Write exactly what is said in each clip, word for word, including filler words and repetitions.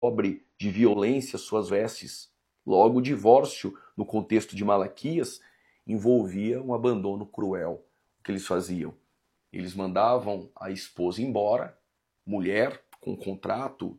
cobre de violência suas vestes. Logo, o divórcio, no contexto de Malaquias, envolvia um abandono cruel. O que eles faziam? Eles mandavam a esposa embora, mulher com contrato,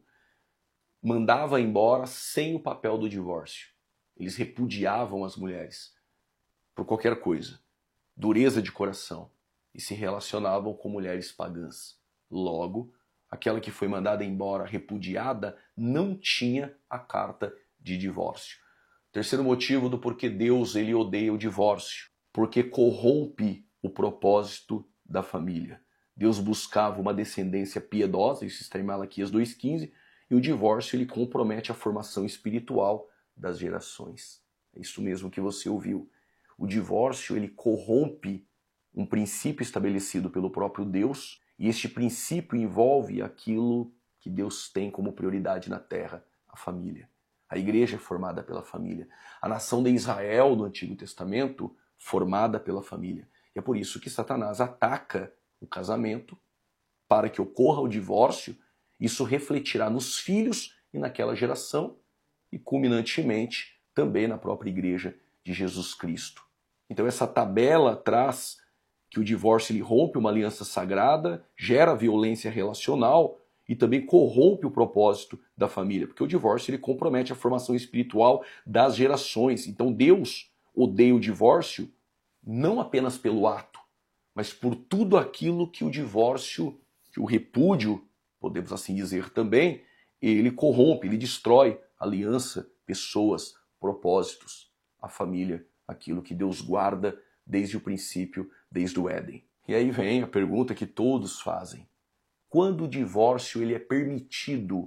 mandava embora sem o papel do divórcio. Eles repudiavam as mulheres por qualquer coisa, dureza de coração, e se relacionavam com mulheres pagãs. Logo, aquela que foi mandada embora, repudiada, não tinha a carta de divórcio. Terceiro motivo do porquê Deus ele odeia o divórcio, porque corrompe o propósito da família. Deus buscava uma descendência piedosa, isso está em Malaquias dois quinze, e o divórcio ele compromete a formação espiritual das gerações. É isso mesmo que você ouviu. O divórcio ele corrompe um princípio estabelecido pelo próprio Deus, e este princípio envolve aquilo que Deus tem como prioridade na terra, a família. A igreja é formada pela família. A nação de Israel no Antigo Testamento, formada pela família. E é por isso que Satanás ataca o casamento, para que ocorra o divórcio. Isso refletirá nos filhos e naquela geração, e culminantemente também na própria igreja de Jesus Cristo. Então essa tabela traz que o divórcio ele rompe uma aliança sagrada, gera violência relacional e também corrompe o propósito da família, porque o divórcio ele compromete a formação espiritual das gerações. Então Deus odeia o divórcio não apenas pelo ato, mas por tudo aquilo que o divórcio, que o repúdio, podemos assim dizer também, ele corrompe, ele destrói aliança, pessoas, propósitos, a família, aquilo que Deus guarda desde o princípio, desde o Éden. E aí vem a pergunta que todos fazem. Quando o divórcio ele é permitido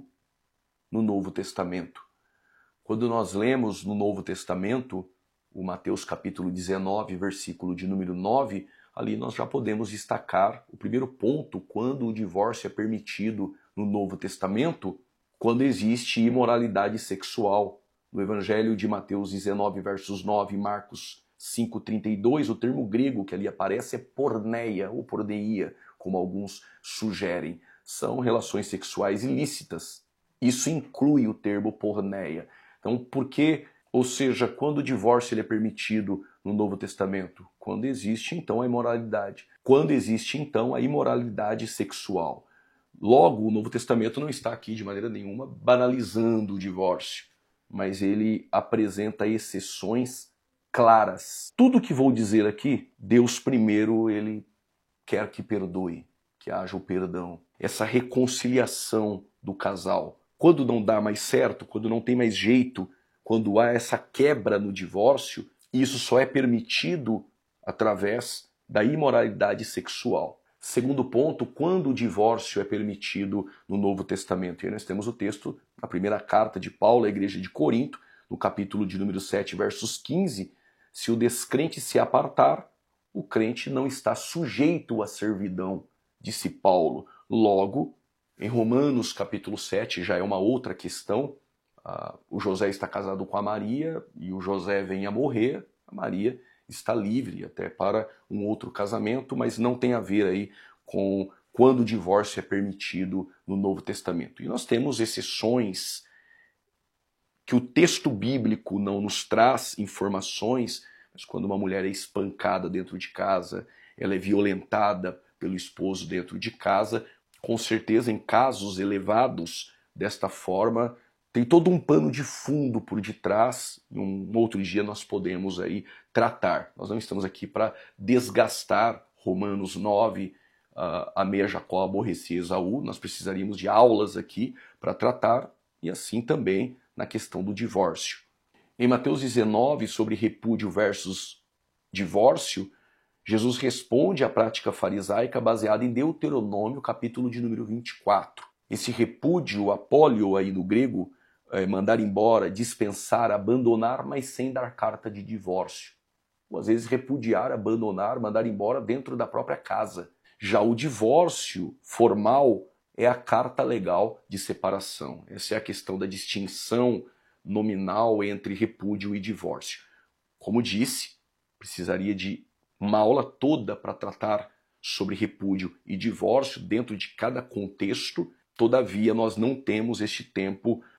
no Novo Testamento? Quando nós lemos no Novo Testamento, o Mateus capítulo dezenove, versículo de número nove, ali nós já podemos destacar o primeiro ponto, quando o divórcio é permitido no Novo Testamento, quando existe imoralidade sexual. No Evangelho de Mateus dezenove, versos nove e Marcos cinco, trinta e dois, o termo grego que ali aparece é porneia ou porneia, como alguns sugerem. São relações sexuais ilícitas. Isso inclui o termo porneia. Então, por que, ou seja, quando o divórcio ele é permitido no Novo Testamento? Quando existe, então, a imoralidade. Quando existe, então, a imoralidade sexual. Logo, o Novo Testamento não está aqui de maneira nenhuma banalizando o divórcio, mas ele apresenta exceções claras. Tudo que vou dizer aqui, Deus primeiro ele quer que perdoe, que haja o perdão, essa reconciliação do casal. Quando não dá mais certo, quando não tem mais jeito, quando há essa quebra no divórcio, isso só é permitido através da imoralidade sexual. Segundo ponto, quando o divórcio é permitido no Novo Testamento. E aí nós temos o texto na primeira carta de Paulo à igreja de Corinto, no capítulo de número sete, versos quinze, se o descrente se apartar, o crente não está sujeito à servidão, disse Paulo. Logo, em Romanos capítulo sete, já é uma outra questão. Uh, o José está casado com a Maria e o José vem a morrer, a Maria está livre até para um outro casamento, mas não tem a ver aí com quando o divórcio é permitido no Novo Testamento. E nós temos exceções que o texto bíblico não nos traz informações, mas quando uma mulher é espancada dentro de casa, ela é violentada pelo esposo dentro de casa, com certeza em casos elevados desta forma, tem todo um pano de fundo por detrás, e um outro dia nós podemos aí tratar. Nós não estamos aqui para desgastar Romanos nove, uh, amei Jacó, aborreci Esaú, nós precisaríamos de aulas aqui para tratar, e assim também na questão do divórcio. Em Mateus dezenove, sobre repúdio versus divórcio, Jesus responde à prática farisaica baseada em Deuteronômio, capítulo de número vinte e quatro. Esse repúdio, apólio aí no grego, é mandar embora, dispensar, abandonar, mas sem dar carta de divórcio. Ou às vezes repudiar, abandonar, mandar embora dentro da própria casa. Já o divórcio formal é a carta legal de separação. Essa é a questão da distinção nominal entre repúdio e divórcio. Como disse, precisaria de uma aula toda para tratar sobre repúdio e divórcio dentro de cada contexto. Todavia, nós não temos este tempo